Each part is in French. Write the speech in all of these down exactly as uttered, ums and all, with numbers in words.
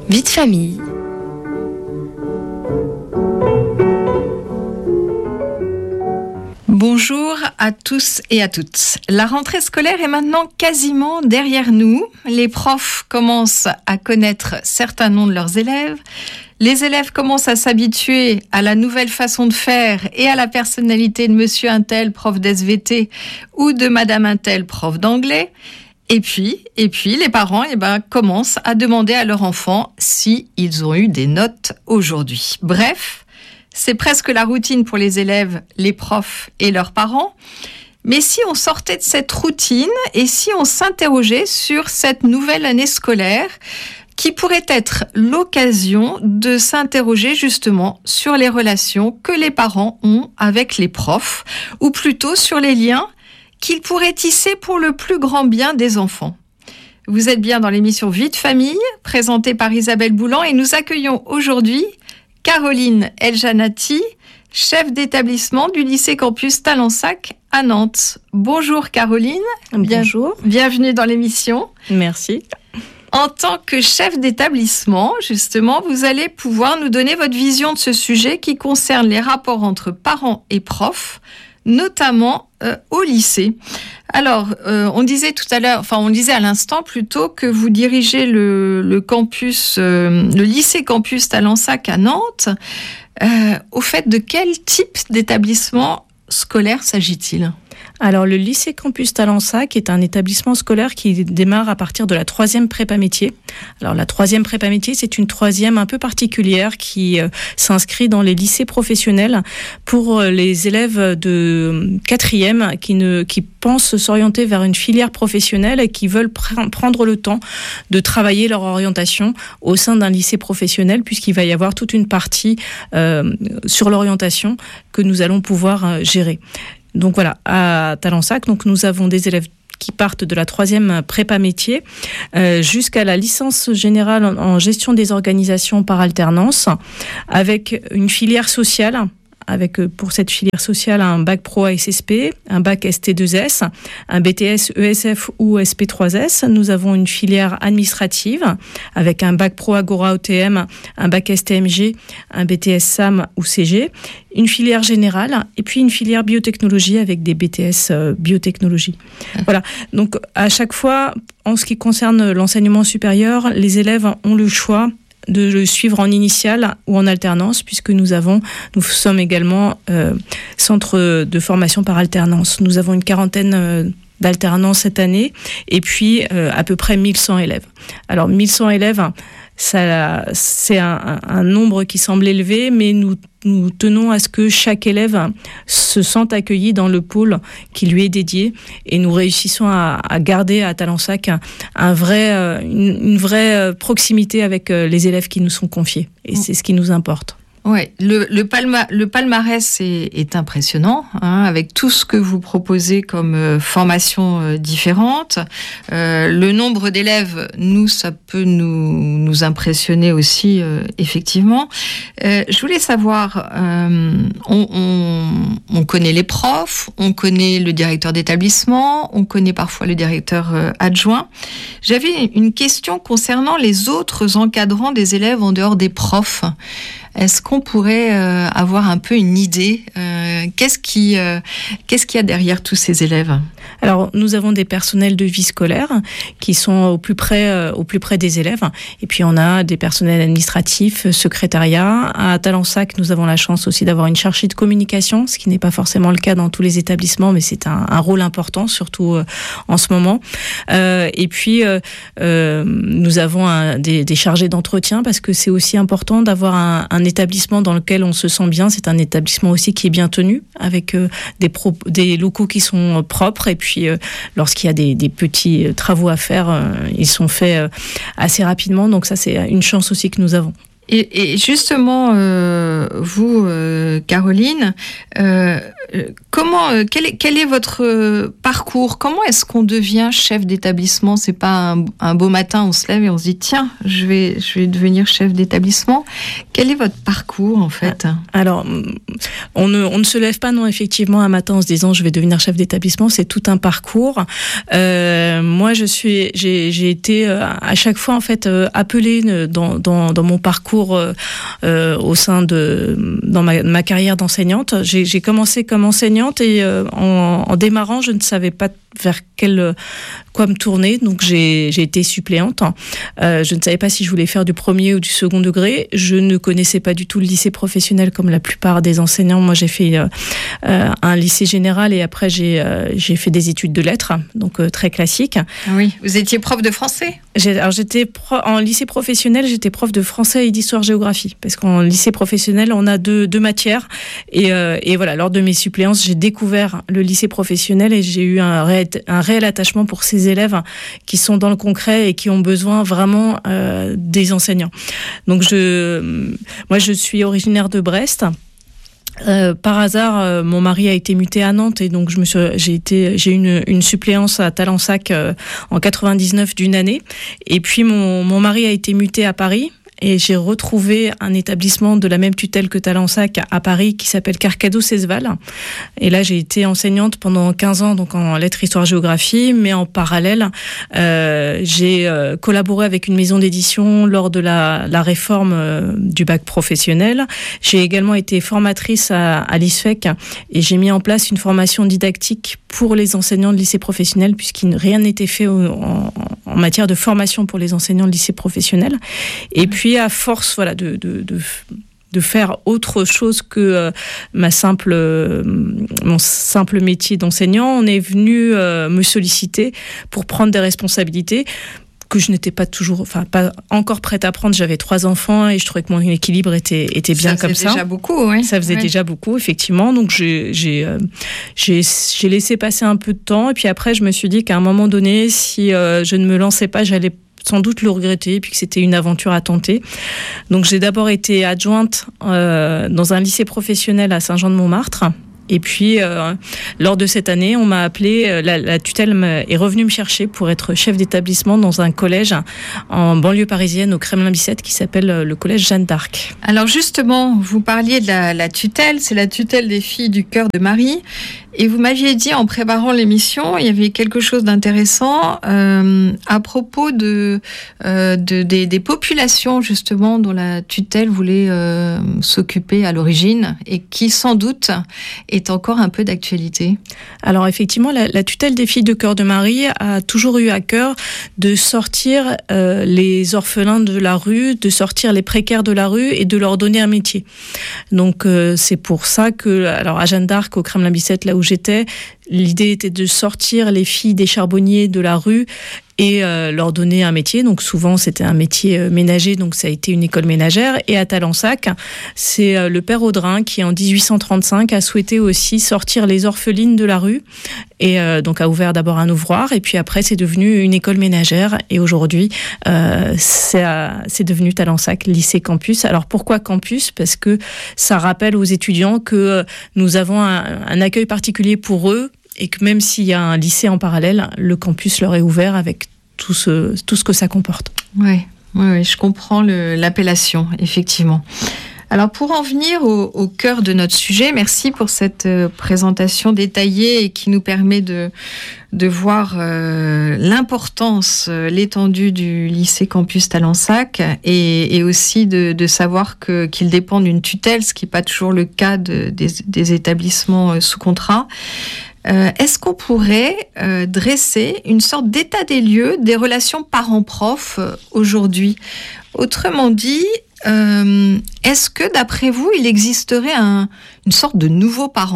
Vie de famille. Bonjour à tous et à toutes. La rentrée scolaire est maintenant quasiment derrière nous. Les profs commencent à connaître certains noms de leurs élèves. Les élèves commencent à s'habituer à la nouvelle façon de faire et à la personnalité de monsieur Untel, prof d'S V T, ou de madame Untel, prof d'anglais. Et puis, et puis, les parents eh ben, commencent à demander à leurs enfants si ils ont eu des notes aujourd'hui. Bref, c'est presque la routine pour les élèves, les profs et leurs parents. Mais si on sortait de cette routine et si on s'interrogeait sur cette nouvelle année scolaire qui pourrait être l'occasion de s'interroger justement sur les relations que les parents ont avec les profs, ou plutôt sur les liens qu'ils pourraient tisser pour le plus grand bien des enfants. Vous êtes bien dans l'émission Vie de famille, présentée par Isabelle Boulan, et nous accueillons aujourd'hui Caroline Eljanati, chef d'établissement du lycée campus Talensac à Nantes. Bonjour Caroline. Bonjour. Bien, bienvenue dans l'émission. Merci. En tant que chef d'établissement, justement, vous allez pouvoir nous donner votre vision de ce sujet qui concerne les rapports entre parents et profs, notamment euh, au lycée. Alors, euh, on disait tout à l'heure, enfin, on disait à l'instant plutôt que vous dirigez le, le campus, euh, le lycée campus Talensac à Nantes. Euh, au fait, de quel type d'établissement scolaire s'agit-il ? Alors, le lycée campus Talensac est un établissement scolaire qui démarre à partir de la troisième prépa métier. Alors, la troisième prépa métier, c'est une troisième un peu particulière qui euh, s'inscrit dans les lycées professionnels pour euh, les élèves de quatrième qui ne, qui pensent s'orienter vers une filière professionnelle et qui veulent pr- prendre le temps de travailler leur orientation au sein d'un lycée professionnel, puisqu'il va y avoir toute une partie euh, sur l'orientation que nous allons pouvoir euh, gérer. Donc voilà, à Talensac, donc nous avons des élèves qui partent de la troisième prépa métier euh, jusqu'à la licence générale en, en gestion des organisations par alternance, avec une filière sociale, avec pour cette filière sociale un bac pro A S S P, un bac S T deux S, un B T S E S F ou S P trois S. Nous avons une filière administrative avec un bac pro Agora O T M, un bac S T M G, un B T S S A M ou C G, une filière générale et puis une filière biotechnologie avec des B T S euh, biotechnologie. Voilà. Donc à chaque fois, en ce qui concerne l'enseignement supérieur, les élèves ont le choix de le suivre en initiale ou en alternance, puisque nous avons, nous sommes également euh, centre de formation par alternance. Nous avons une quarantaine euh, d'alternances cette année, et puis euh, à peu près mille cent élèves. Alors mille cent élèves, ça, c'est un, un nombre qui semble élevé, mais nous, nous tenons à ce que chaque élève se sente accueilli dans le pôle qui lui est dédié, et nous réussissons à, à garder à Talensac un, un vrai, une, une vraie proximité avec les élèves qui nous sont confiés, et c'est ce qui nous importe. Ouais, le, le, palma, le palmarès est, est impressionnant, hein, avec tout ce que vous proposez comme euh, formation euh, différente. Euh, le nombre d'élèves, nous, ça peut nous, nous impressionner aussi, euh, effectivement. Euh, je voulais savoir, euh, on, on, on connaît les profs, on connaît le directeur d'établissement, on connaît parfois le directeur euh, adjoint. J'avais une question concernant les autres encadrants des élèves en dehors des profs. Est-ce qu'on pourrait euh, avoir un peu une idée euh, qu'est-ce qui, euh, qu'est-ce qu'il y a derrière tous ces élèves ? Alors, nous avons des personnels de vie scolaire qui sont au plus près, euh, au plus près des élèves. Et puis, on a des personnels administratifs, secrétariat. À Talensac, nous avons la chance aussi d'avoir une chargée de communication, ce qui n'est pas forcément le cas dans tous les établissements, mais c'est un, un rôle important, surtout euh, en ce moment. Euh, et puis, euh, euh, nous avons un, des, des chargés d'entretien, parce que c'est aussi important d'avoir un, un établissement dans lequel on se sent bien. C'est un établissement aussi qui est bien tenu, avec euh, des, pro- des locaux qui sont propres. Et puis, euh, lorsqu'il y a des, des petits travaux à faire, euh, ils sont faits euh, assez rapidement. Donc ça, c'est une chance aussi que nous avons. Et, et justement, euh, vous, euh, Caroline, euh, comment, euh, quel, est, quel est votre euh, parcours ? Comment est-ce qu'on devient chef d'établissement ? C'est pas un, un beau matin, on se lève et on se dit tiens, je vais, je vais devenir chef d'établissement. Quel est votre parcours en fait ? Alors, on ne, on ne se lève pas non effectivement un matin en se disant je vais devenir chef d'établissement. C'est tout un parcours. Euh, moi, je suis, j'ai, j'ai été euh, à chaque fois en fait euh, appelée dans, dans, dans mon parcours. Euh, au sein de dans ma, ma carrière d'enseignante. J'ai, j'ai commencé comme enseignante et euh, en, en démarrant, je ne savais pas vers quel quoi me tourner, donc j'ai, j'ai été suppléante. Euh, je ne savais pas si je voulais faire du premier ou du second degré. Je ne connaissais pas du tout le lycée professionnel comme la plupart des enseignants. Moi, j'ai fait euh, euh, un lycée général et après j'ai euh, j'ai fait des études de lettres, donc euh, très classique. Oui, vous étiez prof de français ? J'ai, alors j'étais pro, en lycée professionnel, j'étais prof de français et d'histoire-géographie, parce qu'en lycée professionnel, on a deux, deux matières. Et, euh, et voilà, lors de mes suppléances, j'ai découvert le lycée professionnel et j'ai eu un réel, un réel attachement pour ces élèves qui sont dans le concret et qui ont besoin vraiment euh, des enseignants. Donc, je, moi, je suis originaire de Brest. Euh, par hasard, euh, mon mari a été muté à Nantes et donc je me suis, j'ai été, j'ai eu une, une suppléance à Talensac euh, en quatre-vingt-dix-neuf d'une année. Et puis mon, mon mari a été muté à Paris. Et j'ai retrouvé un établissement de la même tutelle que Talensac à Paris qui s'appelle Carcado-Cesval. Et là, j'ai été enseignante pendant quinze ans, donc en lettres, histoire, géographie. Mais en parallèle, euh, j'ai euh, collaboré avec une maison d'édition lors de la, la réforme euh, du bac professionnel. J'ai également été formatrice à, à l'I S F E C et j'ai mis en place une formation didactique pour les enseignants de lycée professionnel puisqu'il rien n'était fait au, en, en matière de formation pour les enseignants de lycée professionnel. Et puis, à force voilà, de, de, de, de faire autre chose que euh, ma simple, euh, mon simple métier d'enseignant, on est venu euh, me solliciter pour prendre des responsabilités que je n'étais pas toujours, enfin pas encore prête à prendre. J'avais trois enfants et je trouvais que mon équilibre était était bien comme ça. Ça faisait déjà beaucoup, oui. Ça faisait ouais. déjà beaucoup, effectivement. Donc j'ai j'ai euh, j'ai j'ai laissé passer un peu de temps et puis après je me suis dit qu'à un moment donné, si euh, je ne me lançais pas, j'allais sans doute le regretter, et puis que c'était une aventure à tenter. Donc j'ai d'abord été adjointe euh, dans un lycée professionnel à Saint-Jean-de-Montmartre. Et puis, euh, lors de cette année, on m'a appelé, la, la tutelle est revenue me chercher pour être chef d'établissement dans un collège en banlieue parisienne au Kremlin-Bicêtre qui s'appelle le collège Jeanne d'Arc. Alors justement, vous parliez de la, la tutelle, c'est la tutelle des filles du cœur de Marie. Et vous m'aviez dit en préparant l'émission, il y avait quelque chose d'intéressant euh, à propos de, euh, de des, des populations justement dont la tutelle voulait euh, s'occuper à l'origine et qui sans doute est encore un peu d'actualité. Alors effectivement, la, la tutelle des filles de cœur de Marie a toujours eu à cœur de sortir euh, les orphelins de la rue, de sortir les précaires de la rue et de leur donner un métier. Donc euh, c'est pour ça que, alors à Jeanne d'Arc, au Kremlin-Bicêtre, là où j'étais, l'idée était de sortir les filles des charbonniers de la rue et euh, leur donner un métier. Donc souvent c'était un métier euh, ménager, donc ça a été une école ménagère. Et à Talensac, c'est euh, le père Audrin qui en dix-huit cent trente-cinq a souhaité aussi sortir les orphelines de la rue et euh, donc a ouvert d'abord un ouvroir et puis après c'est devenu une école ménagère et aujourd'hui euh, c'est, euh, c'est devenu Talensac lycée campus. Alors pourquoi campus ? Parce que ça rappelle aux étudiants que euh, nous avons un, un accueil particulier pour eux et que même s'il y a un lycée en parallèle, le campus leur est ouvert avec tout ce, tout ce que ça comporte. Oui, oui, oui, je comprends le, l'appellation, effectivement. Alors, pour en venir au, au cœur de notre sujet, merci pour cette euh, présentation détaillée et qui nous permet de, de voir euh, l'importance, euh, l'étendue du lycée campus Talensac et, et aussi de, de savoir que, qu'il dépend d'une tutelle, ce qui n'est pas toujours le cas de, des, des établissements euh, sous contrat. Euh, est-ce qu'on pourrait euh, dresser une sorte d'état des lieux des relations parents-prof euh, aujourd'hui ? Autrement dit, euh, est-ce que d'après vous, il existerait un, une sorte de nouveau parent ?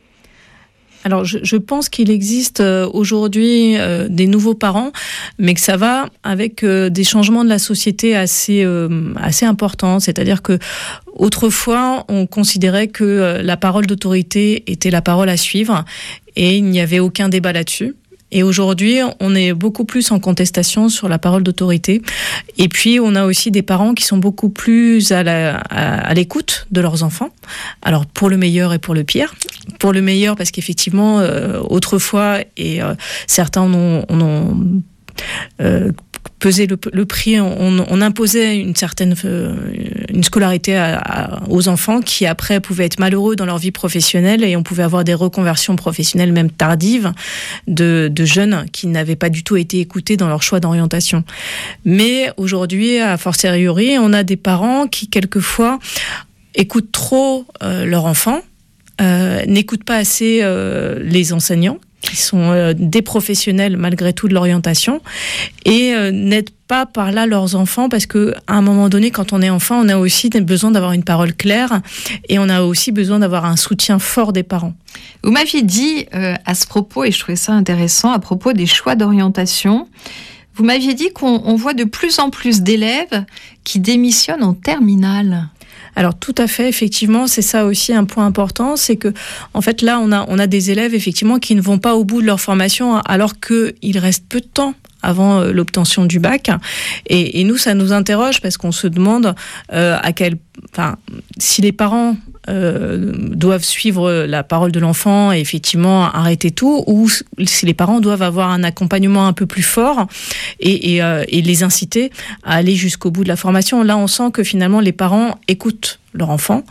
Alors, je, je pense qu'il existe euh, aujourd'hui euh, des nouveaux parents, mais que ça va avec euh, des changements de la société assez euh, assez importants. C'est-à-dire que autrefois, on considérait que euh, la parole d'autorité était la parole à suivre, et il n'y avait aucun débat là-dessus. Et aujourd'hui, on est beaucoup plus en contestation sur la parole d'autorité. Et puis, on a aussi des parents qui sont beaucoup plus à, la, à, à l'écoute de leurs enfants. Alors, pour le meilleur et pour le pire. Pour le meilleur, parce qu'effectivement, euh, autrefois, et euh, certains en ont... En ont euh, peser le, le prix, on, on imposait une certaine euh, une scolarité à, à, aux enfants qui après pouvaient être malheureux dans leur vie professionnelle et on pouvait avoir des reconversions professionnelles même tardives de, de jeunes qui n'avaient pas du tout été écoutés dans leur choix d'orientation. Mais aujourd'hui, à fortiori, on a des parents qui quelquefois écoutent trop euh, leur enfant, euh, n'écoutent pas assez euh, les enseignants, qui sont euh, des professionnels malgré tout de l'orientation et euh, n'aident pas par là leurs enfants parce que à un moment donné, quand on est enfant, on a aussi besoin d'avoir une parole claire et on a aussi besoin d'avoir un soutien fort des parents. Vous m'aviez dit euh, à ce propos, et je trouvais ça intéressant, à propos des choix d'orientation, vous m'aviez dit qu'on on voit de plus en plus d'élèves qui démissionnent en terminale. Alors tout à fait, effectivement, c'est ça aussi un point important, c'est que en fait là on a on a des élèves effectivement qui ne vont pas au bout de leur formation alors que il reste peu de temps avant euh, l'obtention du bac et, et nous ça nous interroge parce qu'on se demande euh, à quel enfin si les parents Euh, doivent suivre la parole de l'enfant et effectivement arrêter tout, ou si les parents doivent avoir un accompagnement un peu plus fort et, et, euh, et les inciter à aller jusqu'au bout de la formation. Là, on sent que finalement les parents écoutent leur enfant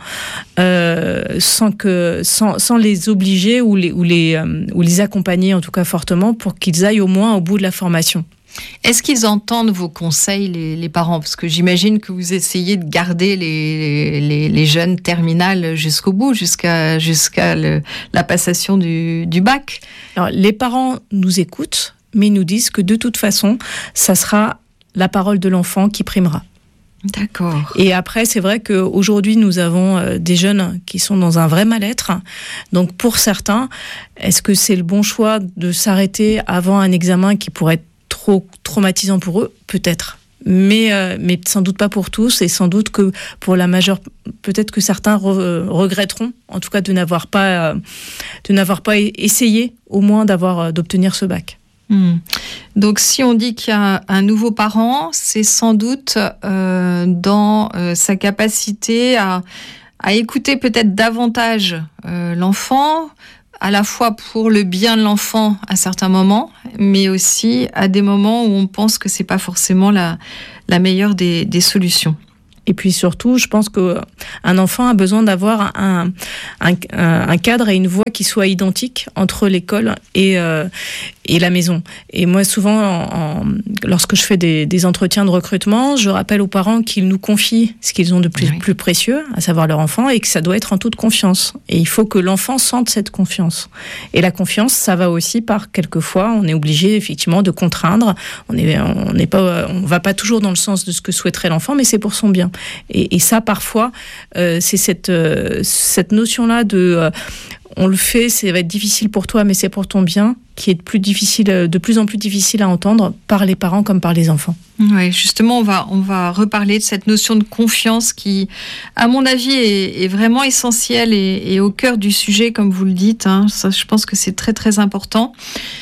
euh, sans que sans, sans les obliger ou les ou les euh, ou les accompagner en tout cas fortement pour qu'ils aillent au moins au bout de la formation. Est-ce qu'ils entendent vos conseils, les, les parents ? Parce que j'imagine que vous essayez de garder les, les, les jeunes terminales jusqu'au bout, jusqu'à, jusqu'à le, la passation du, du bac. Alors, les parents nous écoutent, mais nous disent que de toute façon, ça sera la parole de l'enfant qui primera. D'accord. Et après, c'est vrai qu'aujourd'hui, nous avons euh, des jeunes qui sont dans un vrai mal-être. Donc, pour certains, est-ce que c'est le bon choix de s'arrêter avant un examen qui pourrait être trop traumatisant pour eux, peut-être, mais euh, mais sans doute pas pour tous et sans doute que pour la majeure, peut-être que certains re- regretteront, en tout cas de n'avoir pas euh, de n'avoir pas essayé au moins d'avoir euh, d'obtenir ce bac. Mmh. Donc, si on dit qu'il y a un nouveau parent, c'est sans doute euh, dans euh, sa capacité à à écouter peut-être davantage euh, l'enfant, à la fois pour le bien de l'enfant à certains moments, mais aussi à des moments où on pense que c'est pas forcément la, la meilleure des, des solutions. Et puis surtout, je pense qu'un enfant a besoin d'avoir un, un, un cadre et une voie qui soient identiques entre l'école et, euh, et la maison. Et moi, souvent, en, en, lorsque je fais des, des entretiens de recrutement, je rappelle aux parents qu'ils nous confient ce qu'ils ont de plus, oui. plus précieux, à savoir leur enfant, et que ça doit être en toute confiance. Et il faut que l'enfant sente cette confiance. Et la confiance, ça va aussi par, quelquefois, on est obligé effectivement de contraindre. On est, on n'est pas, on va pas toujours dans le sens de ce que souhaiterait l'enfant, mais c'est pour son bien. Et, et ça, parfois, euh, c'est cette, euh, cette notion-là de euh, on le fait, ça va être difficile pour toi, mais c'est pour ton bien, qui est de plus difficile, de plus en plus difficile à entendre par les parents comme par les enfants. Oui, justement, on va, on va reparler de cette notion de confiance qui, à mon avis, est, est vraiment essentielle et, et au cœur du sujet, comme vous le dites. Hein. Ça, je pense que c'est très, très important.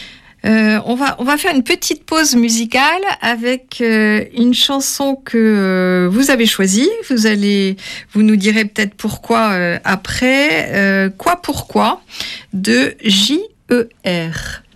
Euh, on va on va faire une petite pause musicale avec euh, une chanson que euh, vous avez choisie. Vous allez vous nous direz peut-être pourquoi euh, après. Euh, quoi pourquoi de J E R.